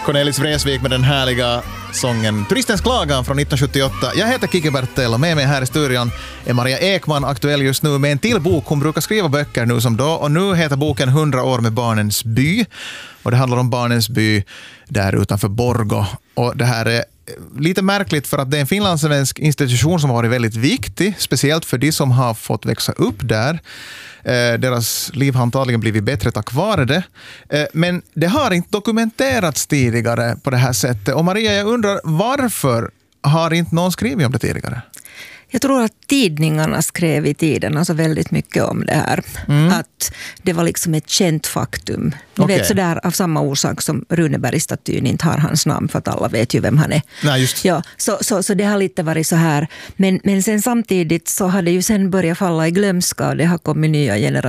Cornelis Vreeswijk med den härliga sången Turistens klagan från 1978. Jag heter Kike Bertel och med mig här i studion är Maria Ekman, aktuell just nu med en till bok. Hon brukar skriva böcker nu som då, och nu heter boken 100 år med Barnens by. Och det handlar om Barnens by där utanför Borgå. Och det här är lite märkligt för att det är en finlandssvensk institution som har varit väldigt viktig, speciellt för de som har fått växa upp där. Deras liv har antagligen blivit bättre tack vare det. Men det har inte dokumenterats tidigare på det här sättet. Och Maria, jag undrar, varför har inte någon skrivit om det tidigare? Jag tror att tidningarna skrev i tiden alltså väldigt mycket om det här. Att det var liksom ett känt faktum. Ni vet sådär av samma orsak som Runeberg-statyn inte har hans namn, för att alla vet ju vem han är. Nej, just. Ja, så det har lite varit så här. Men sen samtidigt så har det ju sen börjat falla i glömska och det har kommit nya generationer